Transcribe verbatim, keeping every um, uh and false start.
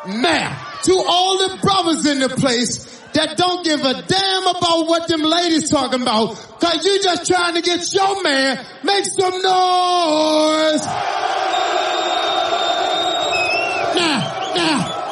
Now, to all the brothers in the place that don't give a damn about what them ladies talking about, cause you just trying to get your man, make some noise